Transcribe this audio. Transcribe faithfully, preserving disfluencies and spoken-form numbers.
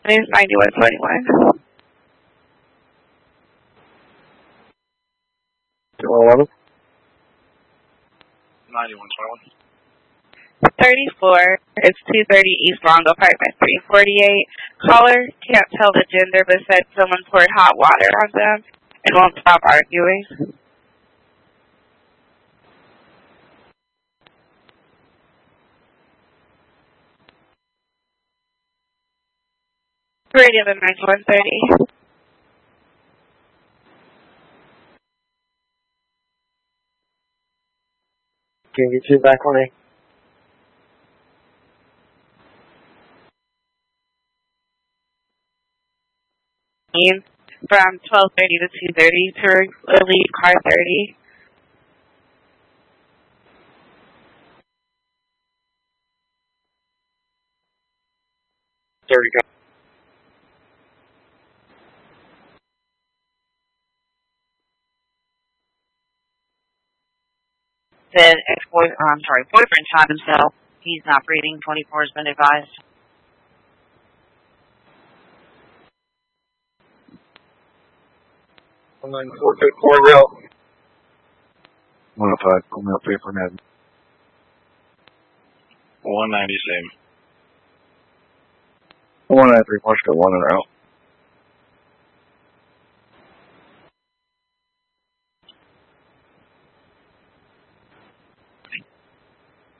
It's ninety-one twenty-one. eleven? ninety-one twenty-one. thirty-four. It's two thirty East Long, apartment three forty-eight. Caller can't tell the gender, but said someone poured hot water on them and won't stop arguing. Radio the ninety-one thirty. Can you get you back on A? From twelve thirty to two thirty to relieve car thirty. thirty. Said ex-boy, or I'm sorry, boyfriend shot himself. He's not breathing. twenty-four has been advised. one nine four two four real. one oh five, call me up here for Ned. one ninety, same. one nine three, Marshall, one and out.